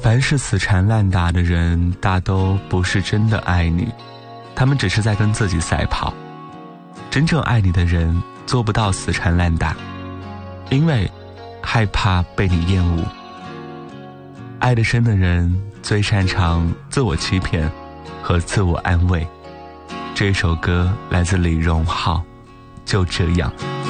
凡是死缠烂打的人，大都不是真的爱你，他们只是在跟自己赛跑。真正爱你的人做不到死缠烂打，因为害怕被你厌恶。爱得深的人最擅长自我欺骗和自我安慰。这首歌来自李荣浩，就这样。